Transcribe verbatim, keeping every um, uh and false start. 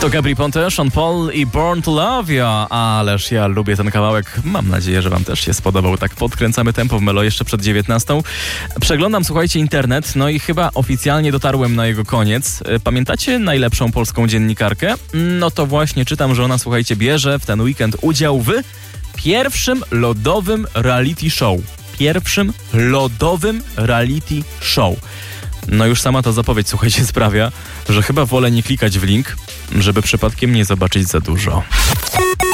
To Gabry Ponte, Sean Paul i Born to Love You. Ależ ja lubię ten kawałek. Mam nadzieję, że wam też się spodobał. Tak podkręcamy tempo w Melo jeszcze przed dziewiętnastą. Przeglądam, słuchajcie, internet, no i chyba oficjalnie dotarłem na jego koniec. Pamiętacie najlepszą polską dziennikarkę? No to właśnie czytam, że ona, słuchajcie, bierze w ten weekend udział w pierwszym lodowym reality show. Pierwszym lodowym reality show. No już sama ta zapowiedź, słuchajcie, sprawia, że chyba wolę nie klikać w link, żeby przypadkiem nie zobaczyć za dużo.